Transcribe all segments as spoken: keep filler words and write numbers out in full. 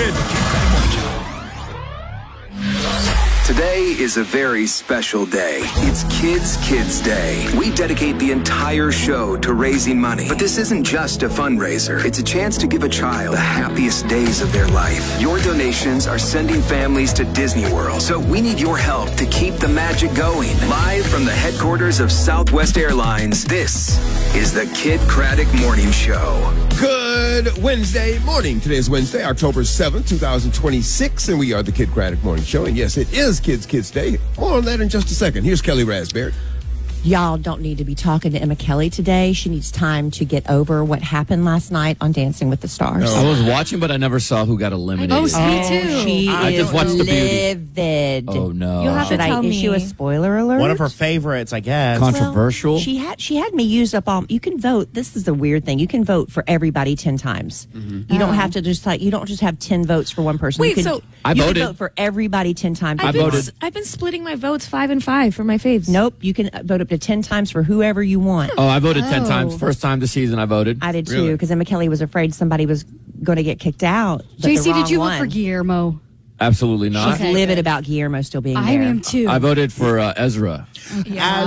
Kid Craddock Morning Show. Today is a very special day. It's Kids Kids Day. We dedicate the entire show to raising money. But this isn't just a fundraiser. It's a chance to give a child the happiest days of their life. Your donations are sending families to Disney World. So we need your help to keep the magic going. Live from the headquarters of Southwest Airlines, this is the Kid Craddock Morning Show. Good Wednesday morning. Today is Wednesday, October seventh, twenty twenty-six, and we are the Kid Craddock Morning Show. And yes, it is Kids Kids Day. More on that in just a second. Here's Kelly Raspberry. Y'all don't need to be talking to Emma Kelly today. She needs time to get over what happened last night on Dancing with the Stars. I was watching, but I never saw who got eliminated. Oh, me too. She I is just watched the beauty. livid. Oh, no. You'll have Should to I tell issue me. a spoiler alert? One of her favorites, I guess. Controversial. Well, she had she had me use up all. You can vote. This is the weird thing. You can vote for everybody ten times. Mm-hmm. You don't Oh. have to just like you don't just have ten votes for one person. Wait, you can, so- I you voted. can vote for everybody ten times. I've I been, voted. s- I've been splitting my votes five and five for my faves. Nope. You can vote up to ten times for whoever you want. Oh, I voted ten Oh. times. First time this season I voted. I did too Really? because Emma Kelly was afraid somebody was going to get kicked out. but the J C, wrong did you one. vote for Guillermo? Absolutely not. She's Okay, livid good. about Guillermo still being I there. am too. I voted for uh, Ezra. As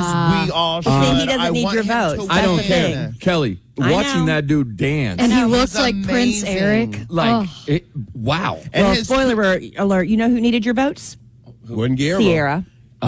we all should. See, he doesn't I need want your him to votes. win. I don't That's the care. thing. Kelly, I watching know. that dude dance. and he No, looks he's like Prince amazing. Eric. like, Oh. it, wow. And Well, his- spoiler alert, you know who needed your votes? Wasn't Guillermo. Sierra.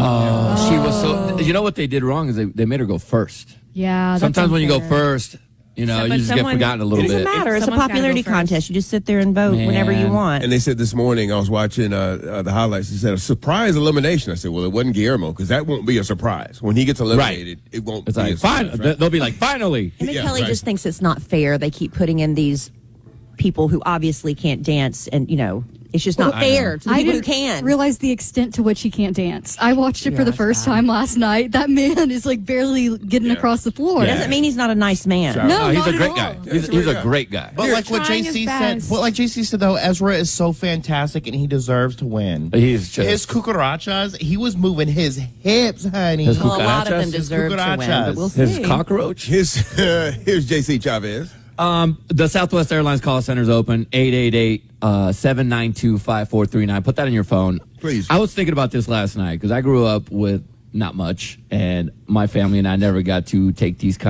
Oh, she was so. You know what they did wrong is they, they made her go first. Yeah. that's Sometimes when you go unfair. first, you know, So- you but just get someone- forgotten a It little doesn't bit. matter. It's a Someone's gotta popularity go first. contest. You just sit there and vote whenever you Man. want. And they said this morning, I was watching uh, uh, the highlights, they said a surprise elimination. I said, well, it wasn't Guillermo, because that won't be a surprise. When he gets eliminated, it won't It's be like, a surprise. fine. right? They'll be like, finally. Emma Yeah, Kelly right. just thinks it's not fair. They keep putting in these people who obviously can't dance, and, you know, it's just not I fair know. to the I people who didn't can. realize the extent to which he can't dance. I watched it Yeah, for the it's first bad. time last night. That man is like barely getting Yeah. across the floor. It doesn't mean he's not a nice man. Sorry. No, he's not a at great all. guy. Yeah, He's, he's a he's great a guy. great guy. But like what trying J C his said, best. but like J C said though, Ezra is so fantastic and he deserves to win. He's just. His cucarachas, he was moving his hips, honey. His Well, a lot of them Cucarachas? deserve to win, but we'll his see. cockroach. Here's, uh, here's J C Chavez. Um, the Southwest Airlines call center is open, eight eight eight, seven nine two, five four three nine. Put that in your phone. Please. I was thinking about this last night because I grew up with not much, and my family and I never got to take these kind